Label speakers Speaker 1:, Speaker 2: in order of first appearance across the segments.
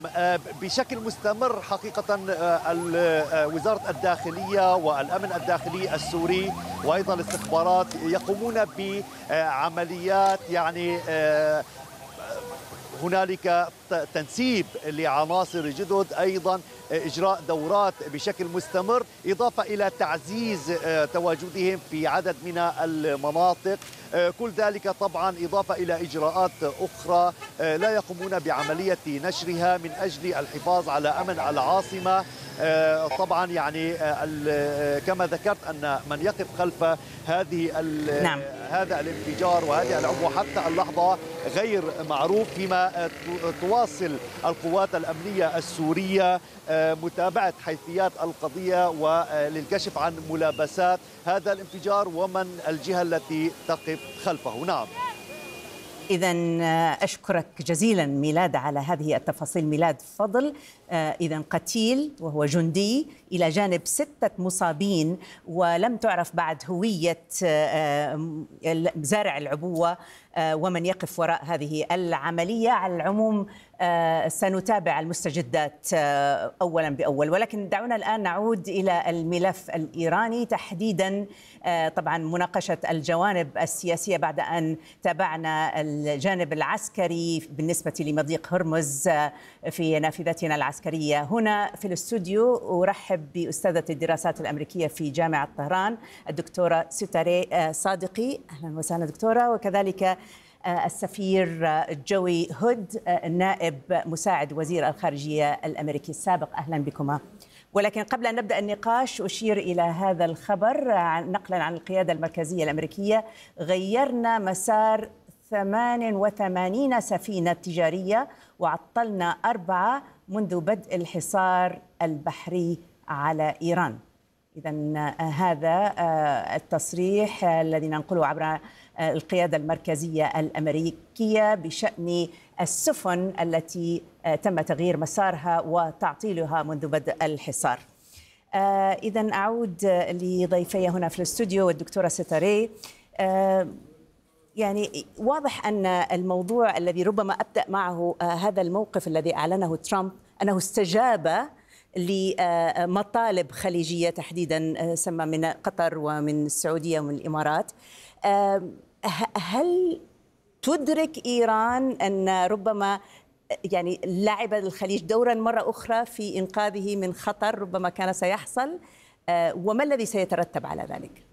Speaker 1: بشكل مستمر حقيقة وزارة الداخلية والأمن الداخلي السوري وأيضا الاستخبارات يقومون بعمليات يعني هنالك تنسيب لعناصر جدد، أيضا إجراء دورات بشكل مستمر، إضافة إلى تعزيز تواجدهم في عدد من المناطق. كل ذلك طبعا إضافة إلى إجراءات أخرى لا يقومون بعملية نشرها من أجل الحفاظ على أمن العاصمة. طبعا يعني كما ذكرت أن من يقف خلف هذا الانفجار وهذه العبوة حتى اللحظة غير معروف، فيما تواصل القوات الأمنية السورية متابعة حيثيات القضية وللكشف عن ملابسات هذا الانفجار ومن الجهة التي تقف خلفه. نعم.
Speaker 2: إذا أشكرك جزيلا ميلاد على هذه التفاصيل. ميلاد فضل، إذا قتيل وهو جندي إلى جانب 6 مصابين، ولم تعرف بعد هوية زارع العبوة ومن يقف وراء هذه العملية. على العموم سنتابع المستجدات أولا بأول، ولكن دعونا الآن نعود إلى الملف الإيراني تحديدا. طبعا مناقشة الجوانب السياسية بعد أن تابعنا الجانب العسكري بالنسبة لمضيق هرمز في نافذتنا العسكرية هنا في الاستوديو. أرحب بأستاذة الدراسات الأمريكية في جامعة طهران الدكتورة ستاري صادقي. أهلا وسهلا دكتورة. وكذلك السفير جوي هود نائب مساعد وزير الخارجية الأمريكي السابق. أهلا بكما. ولكن قبل أن نبدأ النقاش أشير إلى هذا الخبر نقلا عن القيادة المركزية الأمريكية. غيرنا مسار 88 سفينة تجارية وعطلنا 4 منذ بدء الحصار البحري على إيران. إذن هذا التصريح الذي ننقله عبر القيادة المركزية الأمريكية بشأن السفن التي تم تغيير مسارها وتعطيلها منذ بدء الحصار. إذن أعود لضيفي هنا في الاستوديو والدكتورة ستاري. يعني واضح أن الموضوع الذي ربما أبدأ معه هذا الموقف الذي أعلنه ترامب أنه استجاب لمطالب خليجية تحديدا سمى من قطر ومن السعودية ومن الإمارات. هل تدرك إيران أن ربما يعني لعب الخليج دورا مرة أخرى في إنقاذه من خطر ربما كان سيحصل، وما الذي سيترتب على ذلك؟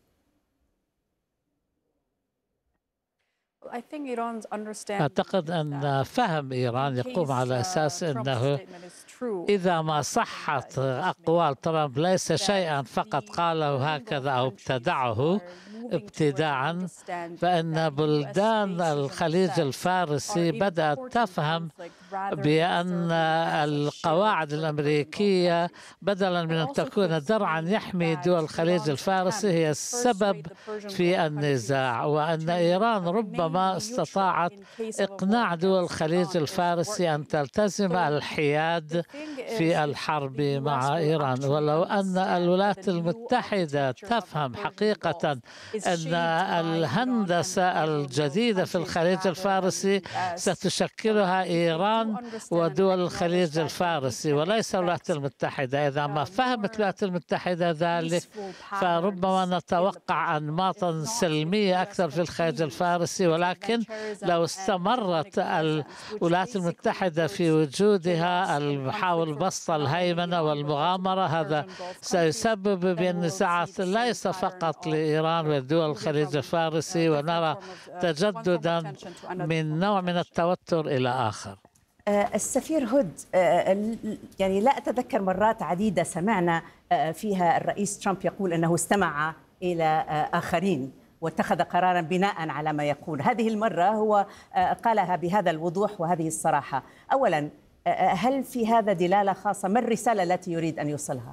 Speaker 3: أعتقد أن فهم إيران يقوم على أساس أنه إذا ما صحت أقوال ترامب ليس شيئا فقط قاله هكذا أو ابتدعه ابتداعا، فإن بلدان الخليج الفارسي بدأت تفهم بأن القواعد الأمريكية بدلا من أن تكون درعا يحمي دول الخليج الفارسي هي السبب في النزاع، وأن إيران ربما استطاعت إقناع دول الخليج الفارسي أن تلتزم الحياد في الحرب مع إيران. ولو أن الولايات المتحدة تفهم حقيقة أن الهندسة الجديدة في الخليج الفارسي ستشكلها إيران ودول الخليج الفارسي وليس الولايات المتحدة، إذا ما فهمت الولايات المتحدة ذلك فربما نتوقع أنماطا سلمية أكثر في الخليج الفارسي. ولكن لو استمرت الولايات المتحدة في وجودها المحاول بسط الهيمنة والمغامرة، هذا سيسبب بالنزاعات ليس فقط لإيران ودول الخليج الفارسي، ونرى تجددا من نوع من التوتر إلى آخر.
Speaker 2: السفير هود، يعني لا أتذكر مرات عديدة سمعنا فيها الرئيس ترامب يقول أنه استمع إلى آخرين واتخذ قرارا بناء على ما يقول. هذه المرة هو قالها بهذا الوضوح وهذه الصراحة. أولا، هل في هذا دلالة خاصة؟ ما الرسالة التي يريد أن يوصلها؟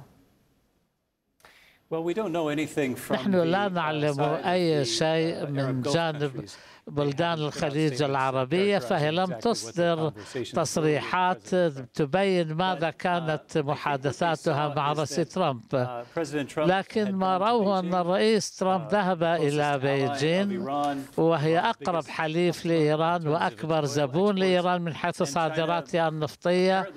Speaker 3: نحن لا نعلم أي شيء من جانب بلدان الخليج العربية، فهي لم تصدر تصريحات تبين ماذا كانت محادثاتها مع الرئيس ترامب. لكن ما رأوه أن الرئيس ترامب ذهب إلى بيجين، وهي أقرب حليف لإيران وأكبر زبون لإيران من حيث صادراتها النفطية.